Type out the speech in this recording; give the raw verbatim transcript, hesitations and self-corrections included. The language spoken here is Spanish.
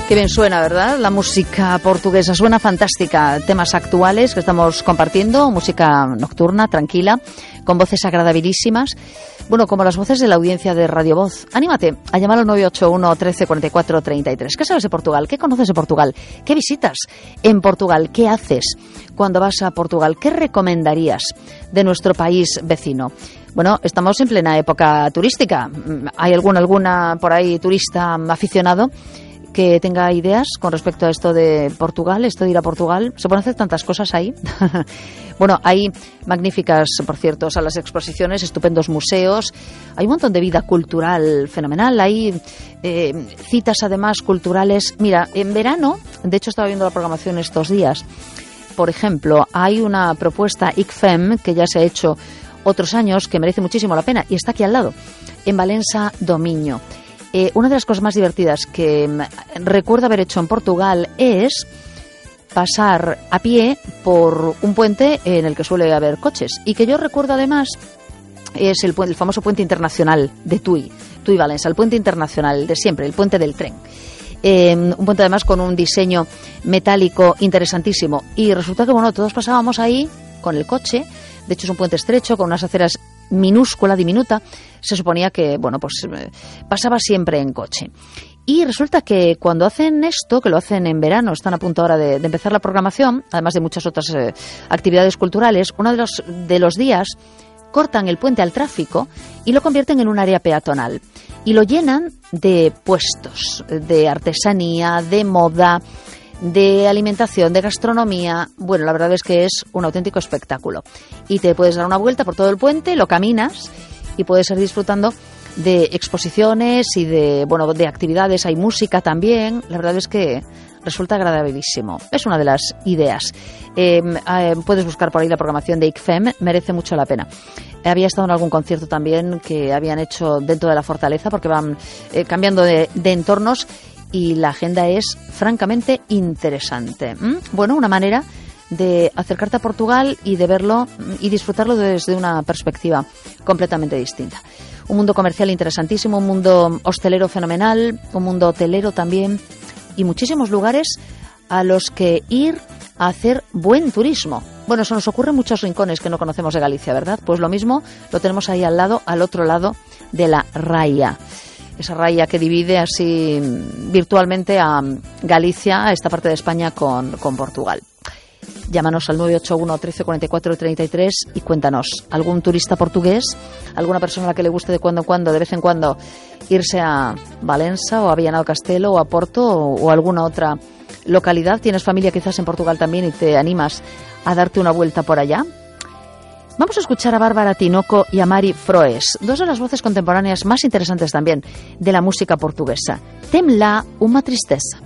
Qué bien suena, ¿verdad? La música portuguesa suena fantástica. Temas actuales que estamos compartiendo, música nocturna, tranquila, con voces agradabilísimas. Bueno, como las voces de la audiencia de Radio Voz. Anímate a llamar al nueve ocho uno, trece, cuarenta y cuatro, treinta y tres. ¿Qué sabes de Portugal? ¿Qué conoces de Portugal? ¿Qué visitas en Portugal? ¿Qué haces cuando vas a Portugal? ¿Qué recomendarías de nuestro país vecino? Bueno, estamos en plena época turística. ¿Hay algún, alguna por ahí turista aficionado que tenga ideas con respecto a esto de Portugal, esto de ir a Portugal? Se pueden hacer tantas cosas ahí. Bueno, hay magníficas, por cierto, salas de exposiciones, estupendos museos, hay un montón de vida cultural fenomenal, hay eh, citas además culturales. Mira, en verano, de hecho estaba viendo la programación estos días, por ejemplo, hay una propuesta I C F E M que ya se ha hecho otros años que merece muchísimo la pena y está aquí al lado, en Valencia do Miño. Eh, una de las cosas más divertidas que recuerdo haber hecho en Portugal es pasar a pie por un puente en el que suele haber coches y que yo recuerdo además es el, el famoso puente internacional de Tui, Tui Valencia, el puente internacional de siempre, el puente del tren. Eh, un puente además con un diseño metálico interesantísimo y resulta que bueno, todos pasábamos ahí con el coche. De hecho es un puente estrecho con unas aceras minúscula, diminuta. Se suponía que, bueno, pues pasaba siempre en coche. Y resulta que cuando hacen esto, que lo hacen en verano, están a punto ahora de, de empezar la programación, además de muchas otras eh, actividades culturales, uno de los, de los días cortan el puente al tráfico y lo convierten en un área peatonal. Y lo llenan de puestos, de artesanía, de moda, de alimentación, de gastronomía. Bueno, la verdad es que es un auténtico espectáculo. Y te puedes dar una vuelta por todo el puente, lo caminas y puedes ir disfrutando de exposiciones y de, bueno, de actividades. Hay música también. La verdad es que resulta agradabilísimo. Es una de las ideas. Eh, eh, puedes buscar por ahí la programación de I C F E M, merece mucho la pena. Había estado en algún concierto también que habían hecho dentro de la fortaleza porque van eh, cambiando de, de entornos y la agenda es francamente interesante. ¿Mm? Bueno, una manera de acercarte a Portugal y de verlo y disfrutarlo desde una perspectiva completamente distinta. Un mundo comercial interesantísimo, un mundo hostelero fenomenal, un mundo hotelero también y muchísimos lugares a los que ir a hacer buen turismo. Bueno, se nos ocurren muchos rincones que no conocemos de Galicia, ¿verdad? Pues lo mismo lo tenemos ahí al lado, al otro lado de la raya. Esa raya que divide así virtualmente a Galicia, a esta parte de España, con, con Portugal. Llámanos al nueve ocho uno, trece, cuarenta y cuatro, treinta y tres y cuéntanos, ¿algún turista portugués? ¿Alguna persona a la que le guste de cuando en cuando, de vez en cuando, irse a Valencia o a Viana do Castelo o a Porto o, o alguna otra localidad? ¿Tienes familia quizás en Portugal también y te animas a darte una vuelta por allá? Vamos a escuchar a Bárbara Tinoco y a Mari Froes, dos de las voces contemporáneas más interesantes también de la música portuguesa. Tem lá uma tristeza.